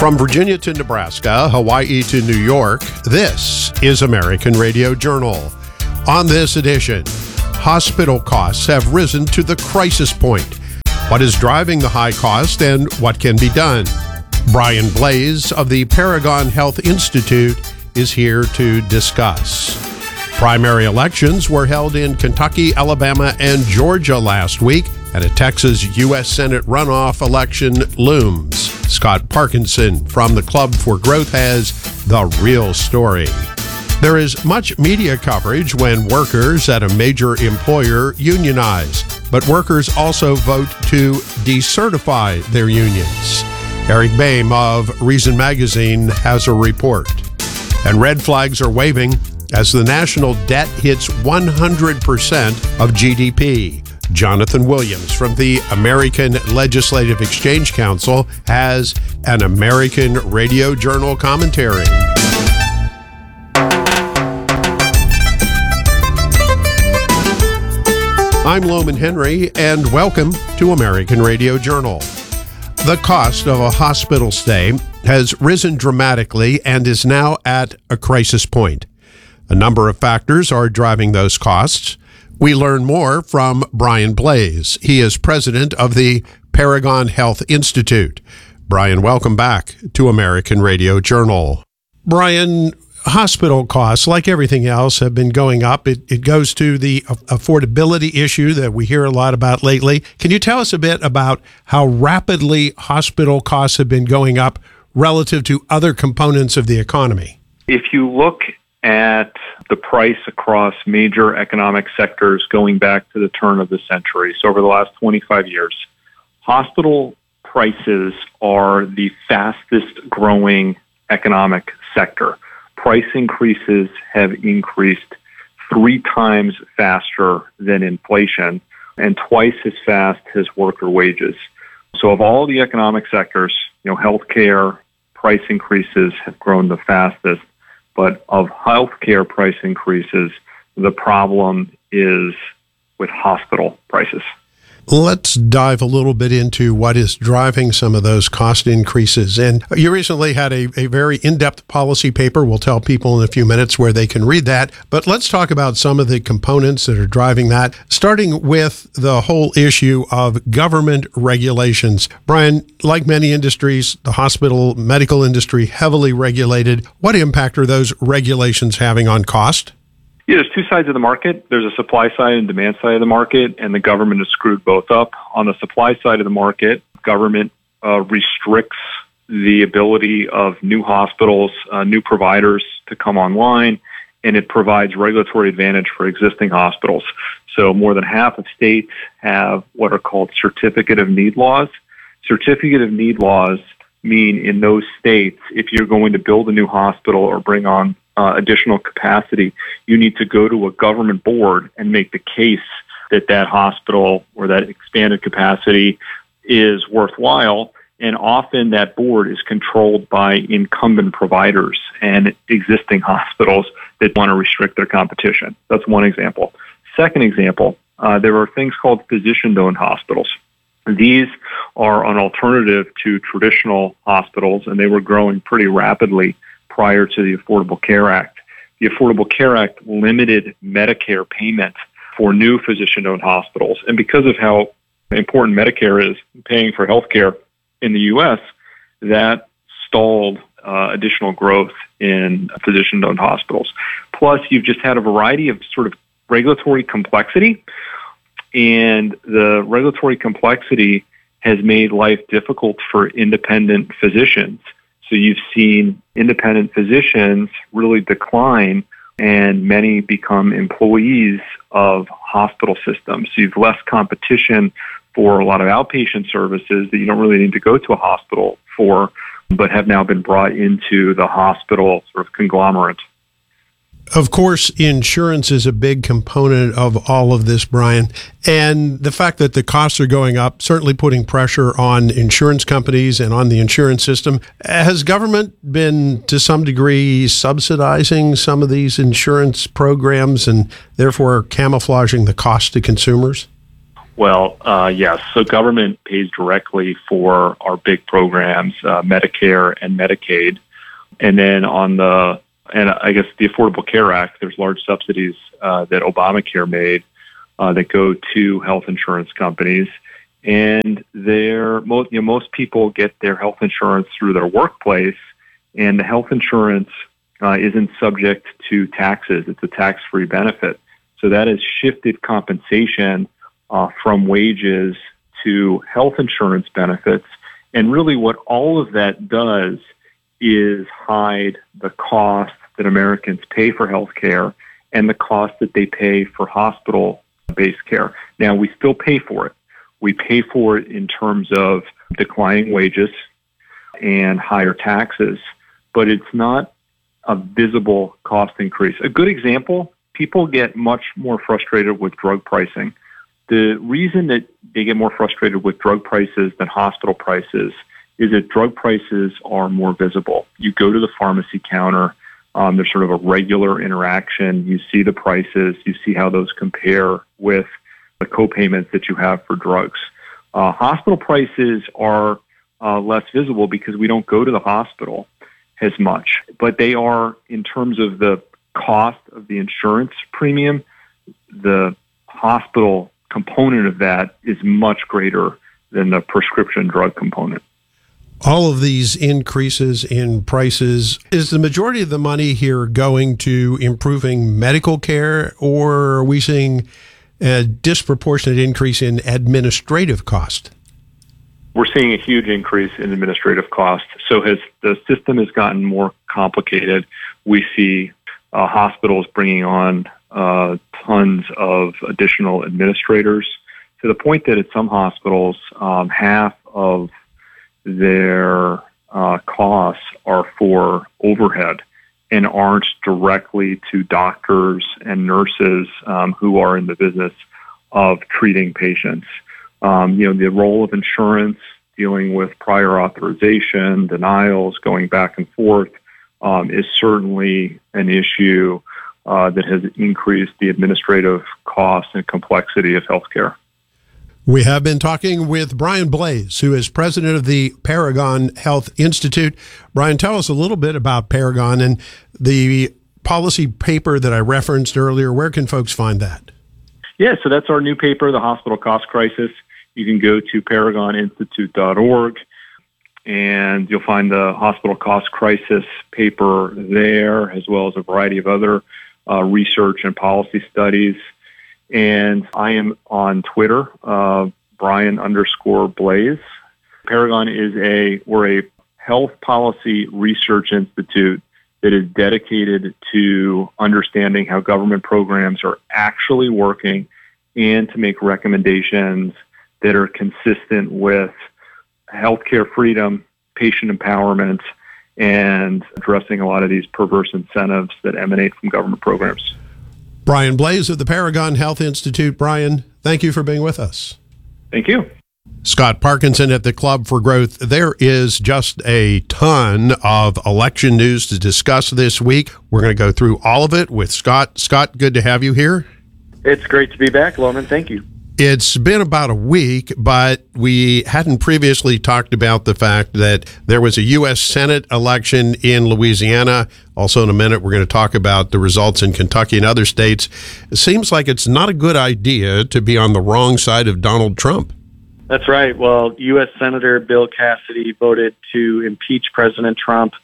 From Virginia to Nebraska, Hawaii to New York, this is American Radio Journal. On this edition, hospital costs have risen to the crisis point. What is driving the high cost and what can be done? Brian Blais of the Paragon Health Institute is here to discuss. Primary elections were held in Kentucky, Alabama, and Georgia last week, and a Texas U.S. Senate runoff election looms. Scott Parkinson from the Club for Growth has the real story. There is much media coverage when workers at a major employer unionize, but workers also vote to decertify their unions. Eric Boehm of Reason Magazine has a report. And red flags are waving as the national debt hits 100% of GDP. Jonathan Williams from the American Legislative Exchange Council has an American Radio Journal commentary. I'm Loman Henry, and welcome to American Radio Journal. The cost of a hospital stay has risen dramatically and is now at a crisis point. A number of factors are driving those costs. We learn more from Brian Blais. He is president of the Paragon Health Institute. Brian, welcome back to American Radio Journal. Brian, hospital costs, like everything else, have been going up. It goes to the affordability issue that we hear a lot about lately. Can you tell us a bit about how rapidly hospital costs have been going up relative to other components of the economy? If you look at the price across major economic sectors going back to the turn of the century, so over the last 25 years, hospital prices are the fastest growing economic sector. Price increases have increased 3 times faster than inflation and twice as fast as worker wages. So of all the economic sectors, healthcare price increases have grown the fastest. But of healthcare price increases, the problem is with hospital prices. Let's dive a little bit into what is driving some of those cost increases. And you recently had a very in-depth policy paper. We'll tell people in a few minutes where they can read that. But let's talk about some of the components that are driving that, starting with the whole issue of government regulations. Brian, like many industries, the hospital medical industry, heavily regulated. What impact are those regulations having on cost? Yeah, there's 2 sides of the market. There's a supply side and demand side of the market, and the government has screwed both up. On the supply side of the market, government restricts the ability of new hospitals, new providers to come online, and it provides regulatory advantage for existing hospitals. So more than half of states have what are called certificate of need laws. Certificate of need laws mean in those states, if you're going to build a new hospital or bring on additional capacity, you need to go to a government board and make the case that that hospital or that expanded capacity is worthwhile. And often that board is controlled by incumbent providers and existing hospitals that want to restrict their competition. That's one example. Second example, there are things called physician-owned hospitals. These are an alternative to traditional hospitals, and they were growing pretty rapidly prior to the Affordable Care Act. The Affordable Care Act limited Medicare payment for new physician-owned hospitals. And because of how important Medicare is paying for healthcare in the U.S., that stalled additional growth in physician-owned hospitals. Plus, you've just had a variety of sort of regulatory complexity, and the regulatory complexity has made life difficult for independent physicians. So you've seen independent physicians really decline, and many become employees of hospital systems. So you've less competition for a lot of outpatient services that you don't really need to go to a hospital for, but have now been brought into the hospital sort of conglomerate. Of course, insurance is a big component of all of this, Brian. And the fact that the costs are going up, certainly putting pressure on insurance companies and on the insurance system. Has government been, to some degree, subsidizing some of these insurance programs and therefore camouflaging the cost to consumers? Well, yes. So government pays directly for our big programs, Medicare and Medicaid. And then and I guess the Affordable Care Act, there's large subsidies that Obamacare made that go to health insurance companies. And most people get their health insurance through their workplace, and the health insurance isn't subject to taxes. It's a tax-free benefit. So that has shifted compensation from wages to health insurance benefits. And really what all of that does is hide the cost that Americans pay for health care and the cost that they pay for hospital-based care. Now, we still pay for it. We pay for it in terms of declining wages and higher taxes, but it's not a visible cost increase. A good example, people get much more frustrated with drug pricing. The reason that they get more frustrated with drug prices than hospital prices is that drug prices are more visible. You go to the pharmacy counter, there's sort of a regular interaction. You see the prices, you see how those compare with the co-payments that you have for drugs. Hospital prices are less visible because we don't go to the hospital as much, but they are, in terms of the cost of the insurance premium, the hospital component of that is much greater than the prescription drug component. All of these increases in prices, is the majority of the money here going to improving medical care, or are we seeing a disproportionate increase in administrative cost? We're seeing a huge increase in administrative costs. So as the system has gotten more complicated, we see hospitals bringing on tons of additional administrators, to the point that at some hospitals, half of their costs are for overhead and aren't directly to doctors and nurses who are in the business of treating patients. The role of insurance, dealing with prior authorization, denials, going back and forth, is certainly an issue that has increased the administrative costs and complexity of healthcare. We have been talking with Brian Blais, who is president of the Paragon Health Institute. Brian, tell us a little bit about Paragon and the policy paper that I referenced earlier. Where can folks find that? Yeah, so that's our new paper, The Hospital Cost Crisis. You can go to paragoninstitute.org, and you'll find the Hospital Cost Crisis paper there, as well as a variety of other research and policy studies. And I am on Twitter, Brian_Blais. Paragon we're a health policy research institute that is dedicated to understanding how government programs are actually working and to make recommendations that are consistent with healthcare freedom, patient empowerment, and addressing a lot of these perverse incentives that emanate from government programs. Brian Blais of the Paragon Health Institute. Brian, thank you for being with us. Thank you. Scott Parkinson at the Club for Growth. There is just a ton of election news to discuss this week. We're going to go through all of it with Scott. Scott, good to have you here. It's great to be back, Loman. Thank you. It's been about a week, but we hadn't previously talked about the fact that there was a U.S. Senate election in Louisiana. Also, in a minute, we're going to talk about the results in Kentucky and other states. It seems like it's not a good idea to be on the wrong side of Donald Trump. That's right. Well, U.S. Senator Bill Cassidy voted to impeach President Trump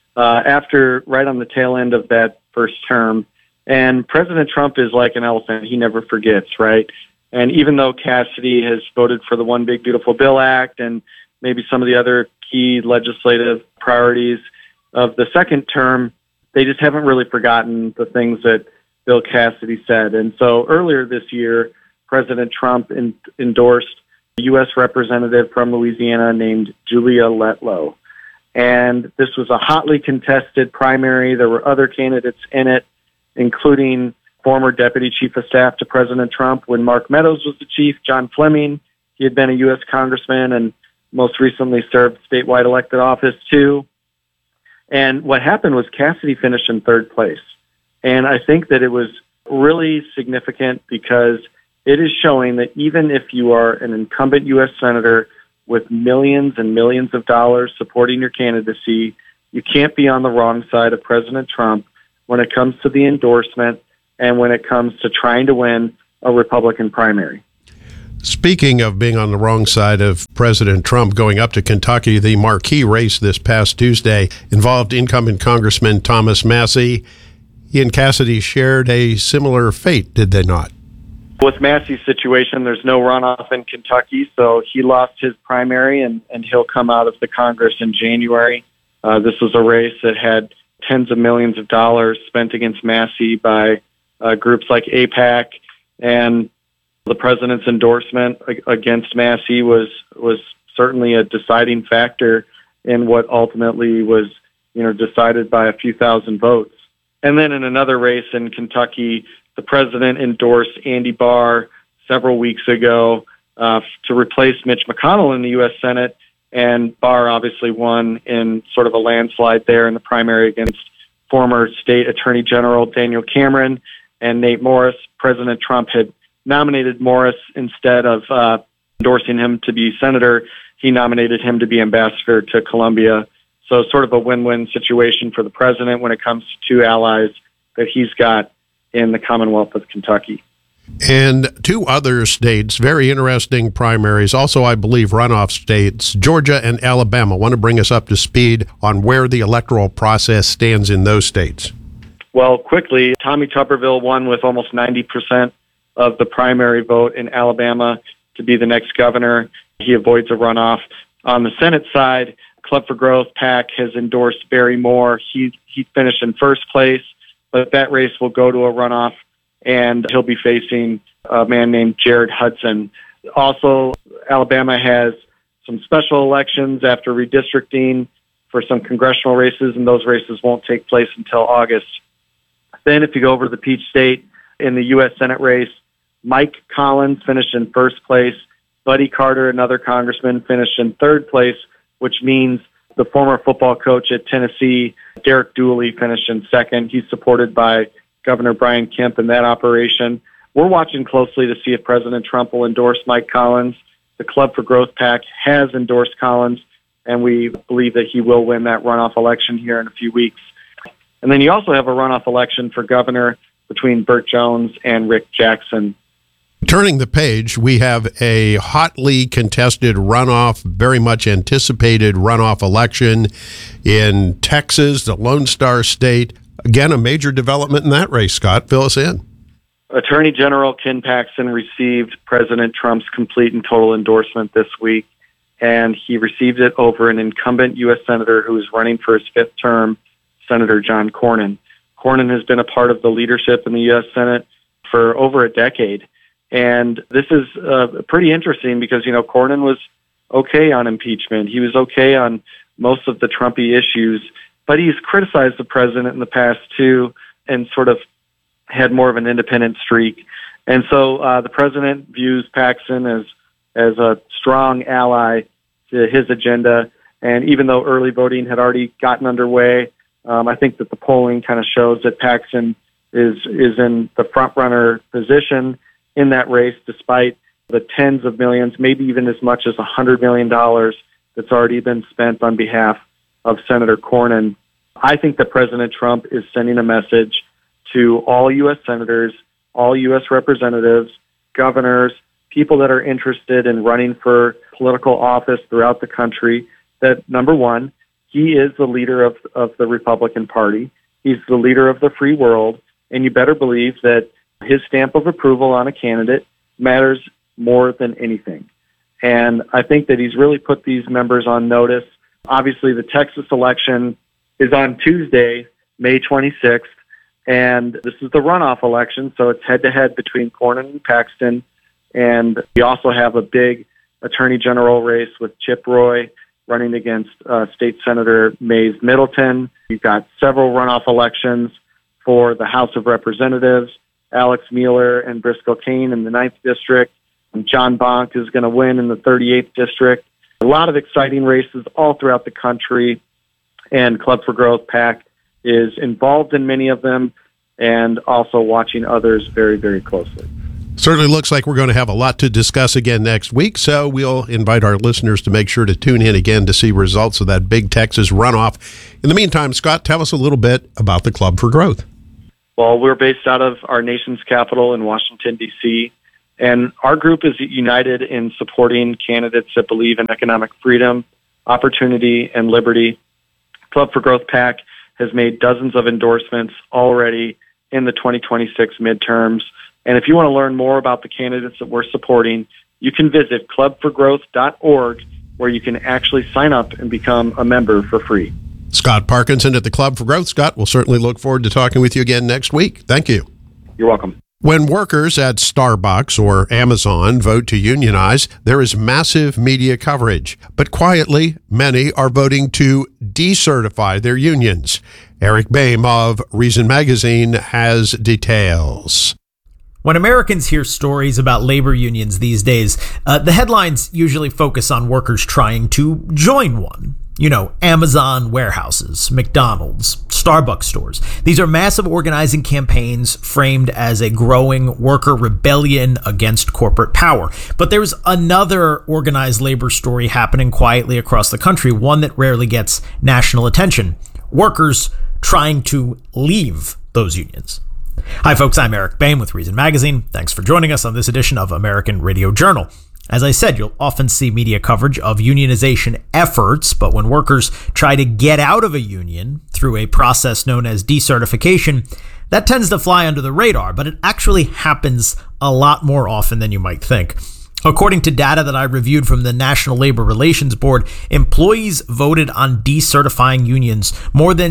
right on the tail end of that first term. And President Trump is like an elephant. He never forgets, right? And even though Cassidy has voted for the One Big Beautiful Bill Act and maybe some of the other key legislative priorities of the second term, they just haven't really forgotten the things that Bill Cassidy said. And so earlier this year, President Trump endorsed a U.S. representative from Louisiana named Julia Letlow. And this was a hotly contested primary. There were other candidates in it, including former Deputy Chief of Staff to President Trump when Mark Meadows was the chief, John Fleming. He had been a U.S. congressman and most recently served statewide elected office too. And what happened was Cassidy finished in third place. And I think that it was really significant because it is showing that even if you are an incumbent U.S. Senator with millions and millions of dollars supporting your candidacy, you can't be on the wrong side of President Trump when it comes to the endorsement and when it comes to trying to win a Republican primary. Speaking of being on the wrong side of President Trump, going up to Kentucky, the marquee race this past Tuesday involved incumbent Congressman Thomas Massie. He and Cassidy shared a similar fate, did they not? With Massie's situation, there's no runoff in Kentucky, so he lost his primary, and he'll come out of the Congress in January. This was a race that had tens of millions of dollars spent against Massie by groups like AIPAC, and the president's endorsement against Massie was certainly a deciding factor in what ultimately was, decided by a few thousand votes. And then in another race in Kentucky, the president endorsed Andy Barr several weeks ago to replace Mitch McConnell in the U.S. Senate, and Barr obviously won in sort of a landslide there in the primary against former state attorney general Daniel Cameron and Nate Morris. President Trump had nominated Morris instead of endorsing him to be senator. He nominated him to be ambassador to Colombia. So sort of a win-win situation for the president when it comes to two allies that he's got in the Commonwealth of Kentucky. And two other states, very interesting primaries, also I believe runoff states, Georgia and Alabama. I want to bring us up to speed on where the electoral process stands in those states. Well, quickly, Tommy Tuberville won with almost 90% of the primary vote in Alabama to be the next governor. He avoids a runoff. On the Senate side, Club for Growth PAC has endorsed Barry Moore. He finished in first place, but that race will go to a runoff, and he'll be facing a man named Jared Hudson. Also, Alabama has some special elections after redistricting for some congressional races, and those races won't take place until August. Then if you go over to the Peach State in the U.S. Senate race, Mike Collins finished in first place. Buddy Carter, another congressman, finished in third place, which means the former football coach at Tennessee, Derek Dooley, finished in second. He's supported by Governor Brian Kemp in that operation. We're watching closely to see if President Trump will endorse Mike Collins. The Club for Growth PAC has endorsed Collins, and we believe that he will win that runoff election here in a few weeks. And then you also have a runoff election for governor between Burt Jones and Rick Jackson. Turning the page, we have a hotly contested runoff, very much anticipated runoff election in Texas, the Lone Star State. Again, a major development in that race. Scott, fill us in. Attorney General Ken Paxton received President Trump's complete and total endorsement this week, and he received it over an incumbent U.S. Senator who is running for his fifth term, Senator John Cornyn. Cornyn has been a part of the leadership in the U.S. Senate for over a decade. And this is pretty interesting because, Cornyn was okay on impeachment. He was okay on most of the Trumpy issues, but he's criticized the president in the past too and sort of had more of an independent streak. And so the president views Paxton as a strong ally to his agenda. And even though early voting had already gotten underway, I think that the polling kind of shows that Paxton is in the front runner position in that race, despite the tens of millions, maybe even as much as $100 million that's already been spent on behalf of Senator Cornyn. I think that President Trump is sending a message to all U.S. senators, all U.S. representatives, governors, people that are interested in running for political office throughout the country, that, number one, he is the leader of the Republican Party. He's the leader of the free world, and you better believe that his stamp of approval on a candidate matters more than anything. And I think that he's really put these members on notice. Obviously, the Texas election is on Tuesday, May 26th, and this is the runoff election, so it's head-to-head between Cornyn and Paxton. And we also have a big attorney general race with Chip Roy running against State Senator Mays Middleton. We've got several runoff elections for the House of Representatives. Alex Mueller and Briscoe Cain in the 9th District. And John Bonk is going to win in the 38th District. A lot of exciting races all throughout the country, and Club for Growth PAC is involved in many of them and also watching others very, very closely. Certainly looks like we're going to have a lot to discuss again next week, so we'll invite our listeners to make sure to tune in again to see results of that big Texas runoff. In the meantime, Scott, tell us a little bit about the Club for Growth. Well, we're based out of our nation's capital in Washington, D.C., and our group is united in supporting candidates that believe in economic freedom, opportunity, and liberty. Club for Growth PAC has made dozens of endorsements already in the 2026 midterms. And if you want to learn more about the candidates that we're supporting, you can visit clubforgrowth.org, where you can actually sign up and become a member for free. Scott Parkinson at the Club for Growth. Scott, we'll certainly look forward to talking with you again next week. Thank you. You're welcome. When workers at Starbucks or Amazon vote to unionize, there is massive media coverage. But quietly, many are voting to decertify their unions. Eric Boehm of Reason Magazine has details. When Americans hear stories about labor unions these days, the headlines usually focus on workers trying to join one. You know, Amazon warehouses, McDonald's, Starbucks stores. These are massive organizing campaigns framed as a growing worker rebellion against corporate power. But there's another organized labor story happening quietly across the country, one that rarely gets national attention. Workers trying to leave those unions. Hi, folks. I'm Eric Boehm with Reason Magazine. Thanks for joining us on this edition of American Radio Journal. As I said, you'll often see media coverage of unionization efforts, but when workers try to get out of a union through a process known as decertification, that tends to fly under the radar, but it actually happens a lot more often than you might think. According to data that I reviewed from the National Labor Relations Board, employees voted on decertifying unions more than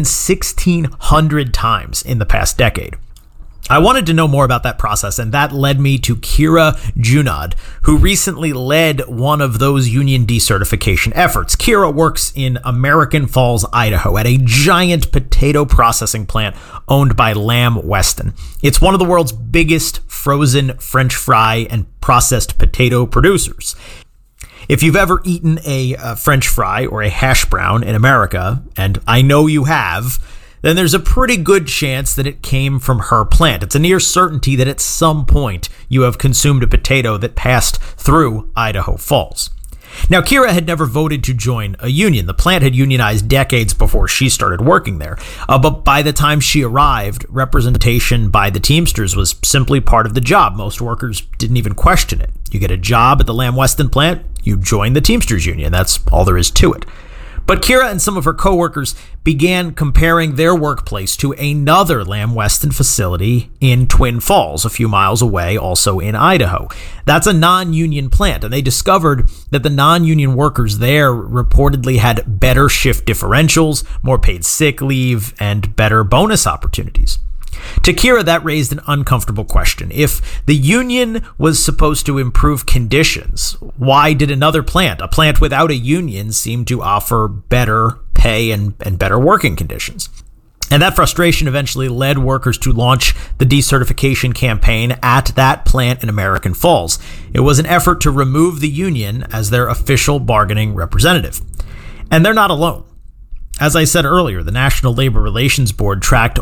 1,600 times in the past decade. I wanted to know more about that process, and that led me to Kira Junod, who recently led one of those union decertification efforts. Kira works in American Falls, Idaho, at a giant potato processing plant owned by Lamb Weston. It's one of the world's biggest frozen French fry and processed potato producers. If you've ever eaten a French fry or a hash brown in America, and I know you have, then there's a pretty good chance that it came from her plant. It's a near certainty that at some point you have consumed a potato that passed through Idaho Falls. Now, Kira had never voted to join a union. The plant had unionized decades before she started working there. But by the time she arrived, representation by the Teamsters was simply part of the job. Most workers didn't even question it. You get a job at the Lamb Weston plant, you join the Teamsters union. That's all there is to it. But Kira and some of her coworkers began comparing their workplace to another Lamb Weston facility in Twin Falls, a few miles away, also in Idaho. That's a non-union plant, and they discovered that the non-union workers there reportedly had better shift differentials, more paid sick leave, and better bonus opportunities. To Kira, that raised an uncomfortable question. If the union was supposed to improve conditions, why did another plant, a plant without a union, seem to offer better pay and better working conditions? And that frustration eventually led workers to launch the decertification campaign at that plant in American Falls. It was an effort to remove the union as their official bargaining representative. And they're not alone. As I said earlier, the National Labor Relations Board tracked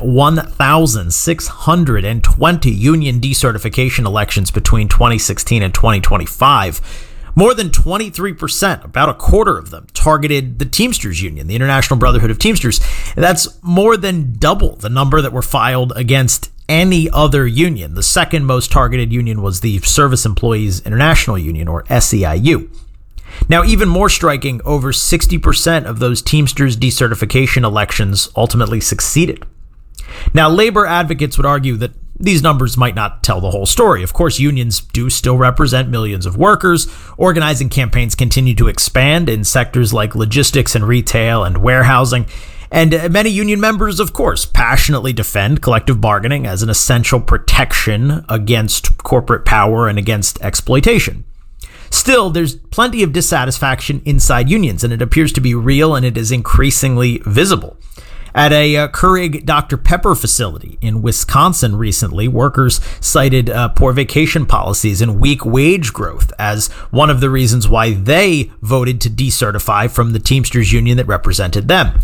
1,620 union decertification elections between 2016 and 2025. More than 23%, about a quarter of them, targeted the Teamsters Union, the International Brotherhood of Teamsters. That's more than double the number that were filed against any other union. The second most targeted union was the Service Employees International Union, or SEIU. Now, even more striking, over 60% of those Teamsters decertification elections ultimately succeeded. Now, labor advocates would argue that these numbers might not tell the whole story. Of course, unions do still represent millions of workers. Organizing campaigns continue to expand in sectors like logistics and retail and warehousing. And many union members, of course, passionately defend collective bargaining as an essential protection against corporate power and against exploitation. Still, there's plenty of dissatisfaction inside unions, and it appears to be real, and it is increasingly visible. At a Keurig Dr. Pepper facility in Wisconsin recently, workers cited poor vacation policies and weak wage growth as one of the reasons why they voted to decertify from the Teamsters union that represented them.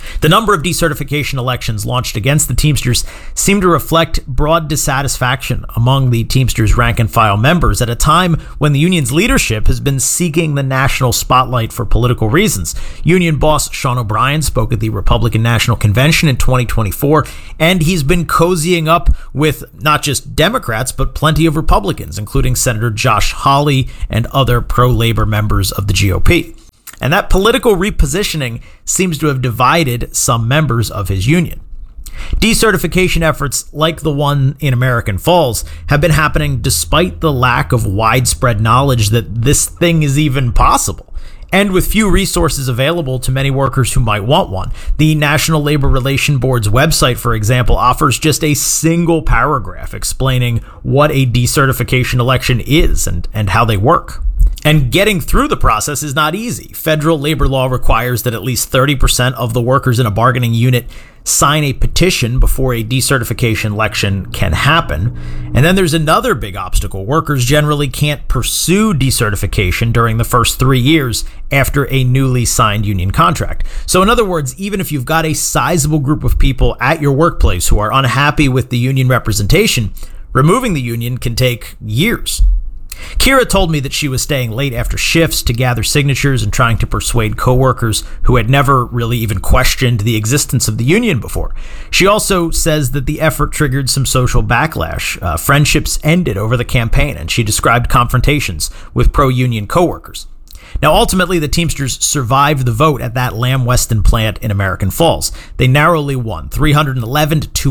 The number of decertification elections launched against the Teamsters seem to reflect broad dissatisfaction among the Teamsters rank-and-file members at a time when the union's leadership has been seeking the national spotlight for political reasons. Union boss Sean O'Brien spoke at the Republican National Convention in 2024, and he's been cozying up with not just Democrats, but plenty of Republicans, including Senator Josh Hawley and other pro-labor members of the GOP. And that political repositioning seems to have divided some members of his union. Decertification efforts like the one in American Falls have been happening despite the lack of widespread knowledge that this thing is even possible. And with few resources available to many workers who might want one. The National Labor Relations Board's website, for example, offers just a single paragraph explaining what a decertification election is and how they work. And getting through the process is not easy. Federal labor law requires that at least 30% of the workers in a bargaining unit sign a petition before a decertification election can happen. And then there's another big obstacle. Workers generally can't pursue decertification during the first 3 years after a newly signed union contract. So in other words, even if you've got a sizable group of people at your workplace who are unhappy with the union representation, removing the union can take years. Kira told me that she was staying late after shifts to gather signatures and trying to persuade coworkers who had never really even questioned the existence of the union before. She also says that the effort triggered some social backlash. Friendships ended over the campaign, and she described confrontations with pro-union coworkers. Now, ultimately, the Teamsters survived the vote at that Lamb Weston plant in American Falls. They narrowly won, 311 to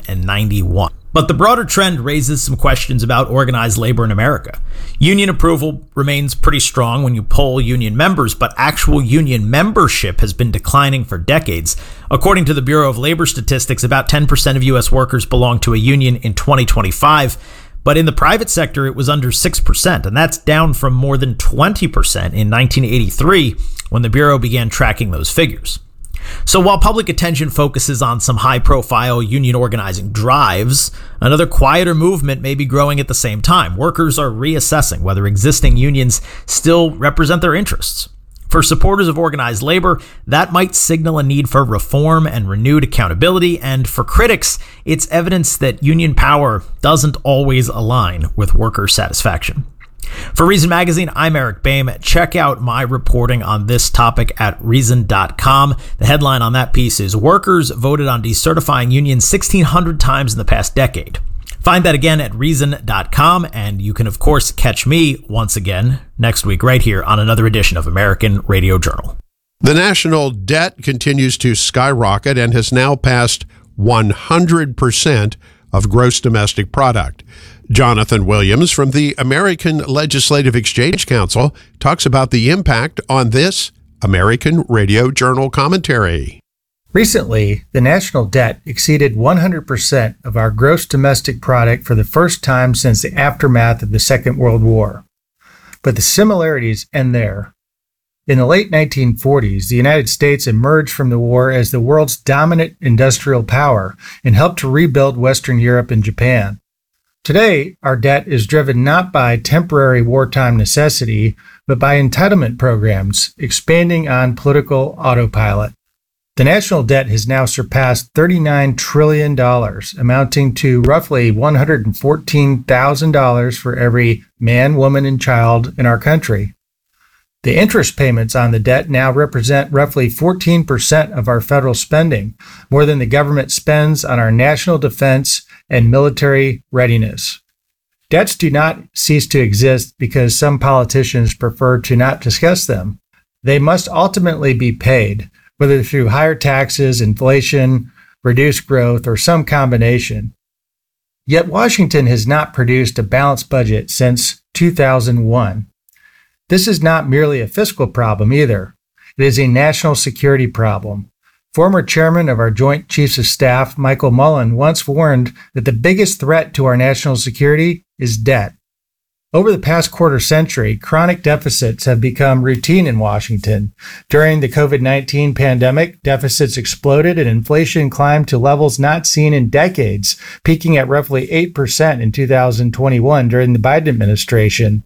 291. But the broader trend raises some questions about organized labor in America. Union approval remains pretty strong when you poll union members, but actual union membership has been declining for decades. According to the Bureau of Labor Statistics, about 10% of U.S. workers belong to a union in 2025. But in the private sector, it was under 6%, and that's down from more than 20% in 1983 when the Bureau began tracking those figures. So while public attention focuses on some high-profile union organizing drives, another quieter movement may be growing at the same time. Workers are reassessing whether existing unions still represent their interests. For supporters of organized labor, that might signal a need for reform and renewed accountability, and for critics, it's evidence that union power doesn't always align with worker satisfaction. For Reason Magazine, I'm Eric Boehm. Check out my reporting on this topic at Reason.com. The headline on that piece is Workers Voted on Decertifying Unions 1,600 Times in the Past Decade. Find that again at Reason.com, and you can, of course, catch me once again next week right here on another edition of American Radio Journal. The national debt continues to skyrocket and has now passed 100% of gross domestic product. Jonathan Williams from the American Legislative Exchange Council talks about the impact on this American Radio Journal commentary. Recently, the national debt exceeded 100% of our gross domestic product for the first time since the aftermath of the Second World War. But the similarities end there. In the late 1940s, the United States emerged from the war as the world's dominant industrial power and helped to rebuild Western Europe and Japan. Today, our debt is driven not by temporary wartime necessity, but by entitlement programs expanding on political autopilot. The national debt has now surpassed $39 trillion, amounting to roughly $114,000 for every man, woman, and child in our country. The interest payments on the debt now represent roughly 14% of our federal spending, more than the government spends on our national defense and military readiness. Debts do not cease to exist because some politicians prefer to not discuss them. They must ultimately be paid, whether through higher taxes, inflation, reduced growth, or some combination. Yet Washington has not produced a balanced budget since 2001. This is not merely a fiscal problem either. It is a national security problem. Former chairman of our Joint Chiefs of Staff, Michael Mullen, once warned that the biggest threat to our national security is debt. Over the past quarter century, chronic deficits have become routine in Washington. During the COVID-19 pandemic, deficits exploded and inflation climbed to levels not seen in decades, peaking at roughly 8% in 2021 during the Biden administration.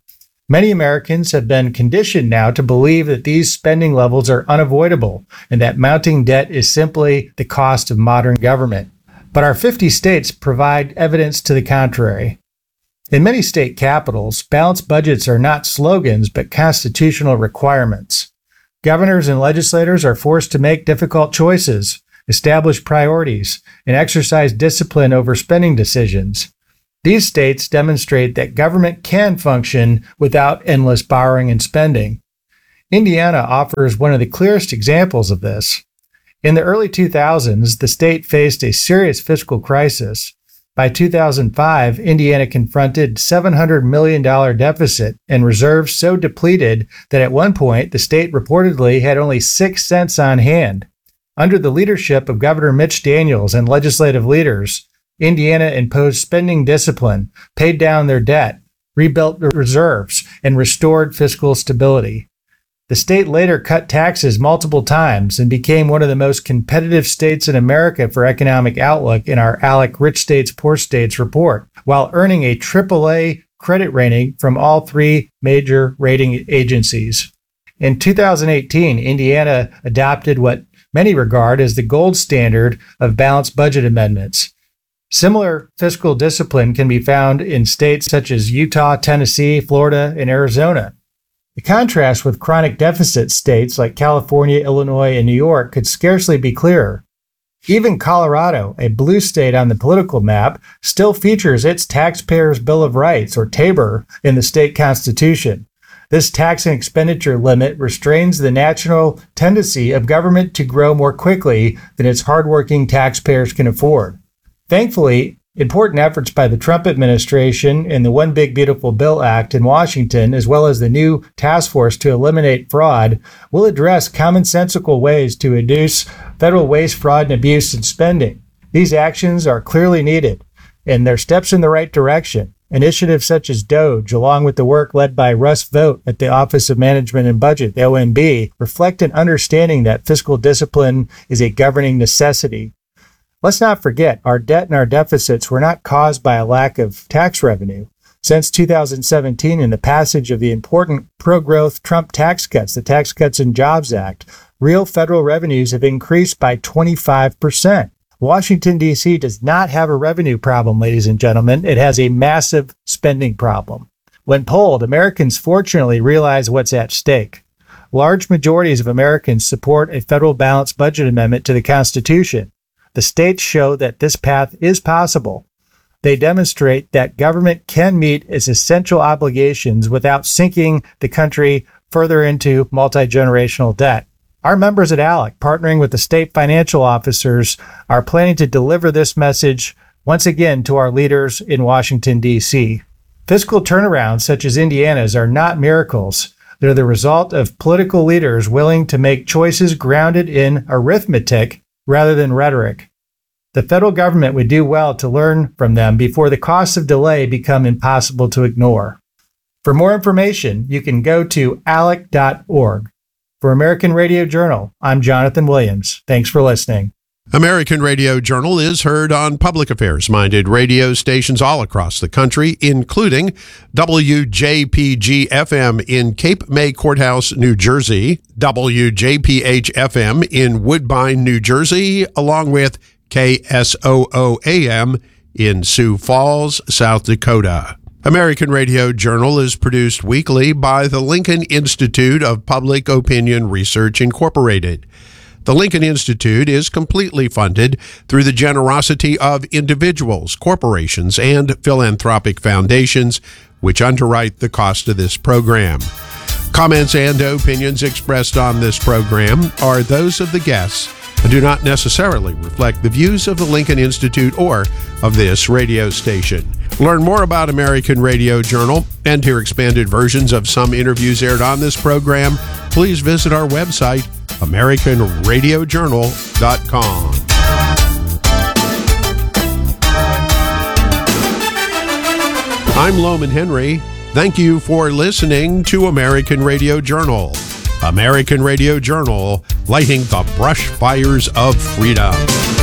Many Americans have been conditioned now to believe that these spending levels are unavoidable and that mounting debt is simply the cost of modern government. But our 50 states provide evidence to the contrary. In many state capitals, balanced budgets are not slogans but constitutional requirements. Governors and legislators are forced to make difficult choices, establish priorities, and exercise discipline over spending decisions. These states demonstrate that government can function without endless borrowing and spending. Indiana offers one of the clearest examples of this. In the early 2000s, the state faced a serious fiscal crisis. By 2005, Indiana confronted $700 million deficit and reserves so depleted that at one point the state reportedly had only 6 cents on hand. Under the leadership of Governor Mitch Daniels and legislative leaders, Indiana imposed spending discipline, paid down their debt, rebuilt the reserves, and restored fiscal stability. The state later cut taxes multiple times and became one of the most competitive states in America for economic outlook in our ALEC Rich States, Poor States report, while earning a AAA credit rating from all 3 major rating agencies. In 2018, Indiana adopted what many regard as the gold standard of balanced budget amendments. Similar fiscal discipline can be found in states such as Utah, Tennessee, Florida, and Arizona. The contrast with chronic deficit states like California, Illinois, and New York could scarcely be clearer. Even Colorado, a blue state on the political map, still features its Taxpayers' Bill of Rights, or TABOR, in the state constitution. This tax and expenditure limit restrains the natural tendency of government to grow more quickly than its hardworking taxpayers can afford. Thankfully, important efforts by the Trump administration and the One Big Beautiful Bill Act in Washington, as well as the new task force to eliminate fraud, will address commonsensical ways to reduce federal waste, fraud, and abuse in spending. These actions are clearly needed, and they're steps in the right direction. Initiatives such as DOGE, along with the work led by Russ Vought at the Office of Management and Budget, the OMB, reflect an understanding that fiscal discipline is a governing necessity. Let's not forget, our debt and our deficits were not caused by a lack of tax revenue. Since 2017 and the passage of the important pro-growth Trump tax cuts, the Tax Cuts and Jobs Act, real federal revenues have increased by 25%. Washington, D.C. does not have a revenue problem, ladies and gentlemen. It has a massive spending problem. When polled, Americans fortunately realize what's at stake. Large majorities of Americans support a federal balanced budget amendment to the Constitution. The states show that this path is possible. They demonstrate that government can meet its essential obligations without sinking the country further into multi-generational debt. Our members at ALEC, partnering with the state financial officers, are planning to deliver this message once again to our leaders in Washington, D.C. Fiscal turnarounds such as Indiana's are not miracles. They're the result of political leaders willing to make choices grounded in arithmetic rather than rhetoric. The federal government would do well to learn from them before the costs of delay become impossible to ignore. For more information, you can go to alec.org. For American Radio Journal, I'm Jonathan Williams. Thanks for listening. American Radio Journal is heard on public affairs-minded radio stations all across the country, including WJPG-FM in Cape May Courthouse, New Jersey, WJPH-FM in Woodbine, New Jersey, along with KSOO-AM in Sioux Falls, South Dakota. American Radio Journal is produced weekly by the Lincoln Institute of Public Opinion Research, Incorporated. The Lincoln Institute is completely funded through the generosity of individuals, corporations, and philanthropic foundations, which underwrite the cost of this program. Comments and opinions expressed on this program are those of the guests and do not necessarily reflect the views of the Lincoln Institute or of this radio station. Learn more about American Radio Journal and hear expanded versions of some interviews aired on this program. Please visit our website, AmericanRadioJournal.com. I'm Loman Henry. Thank you for listening to American Radio Journal. American Radio Journal, lighting the brush fires of freedom.